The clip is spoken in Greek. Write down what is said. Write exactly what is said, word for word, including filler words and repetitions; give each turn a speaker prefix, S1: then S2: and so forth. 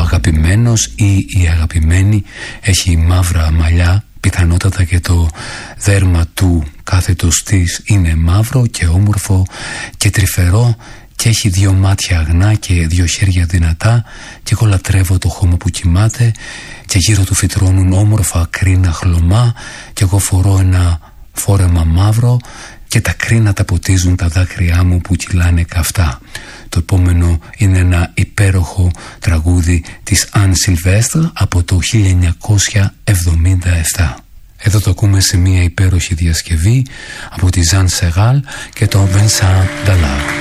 S1: αγαπημένος ή η αγαπημένη έχει μαύρα μαλλιά, πιθανότατα και το δέρμα του κάθετος της είναι μαύρο και όμορφο και τρυφερό και έχει δύο μάτια αγνά και δύο χέρια δυνατά και εγώ λατρεύω το χώμα που κοιμάται και γύρω του φυτρώνουν όμορφα κρίνα χλωμά και εγώ φορώ ένα φόρεμα μαύρο και τα κρίνα τα ποτίζουν τα δάκρυά μου που κυλάνε καυτά. Το επόμενο είναι ένα υπέροχο τραγούδι της Αν Σιλβέστρ από το χίλια εννιακόσια εβδομήντα επτά. Εδώ το ακούμε σε μια υπέροχη διασκευή από τη Ζαν Σεγάλ και τον Βενσάν Νταλάρ.